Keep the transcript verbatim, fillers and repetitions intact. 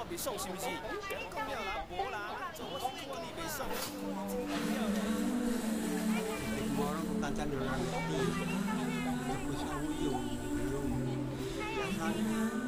别送是不是？讲了啦，无啦，走过去看你别送。 Orang kata jangan nanti, aku selalu yung yung biasa.